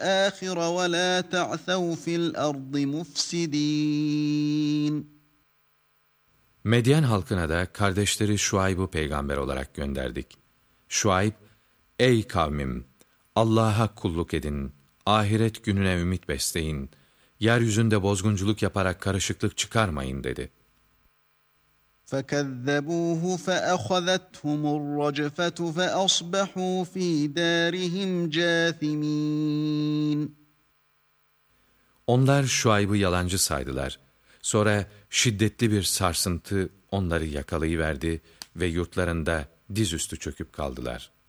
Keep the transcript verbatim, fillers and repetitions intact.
الْآخِرَ وَلَا تَعْثَوْا فِي الْأَرْضِ مُفْسِدِينَ. Medyen halkına da kardeşleri Şuayb'ı peygamber olarak gönderdik. Şuayb, ey kavmim! Allah'a kulluk edin, ahiret gününe ümit besleyin, yeryüzünde bozgunculuk yaparak karışıklık çıkarmayın dedi. فَكَذَّبُوهُ فَأَخَذَتْهُمُ الرَّجْفَةُ فَأَصْبَحُوا فِي دَارِهِمْ جَاثِمِينَ. Onlar Şuayb'ı yalancı saydılar. Sonra şiddetli bir sarsıntı onları yakalayıverdi ve yurtlarında dizüstü çöküp kaldılar.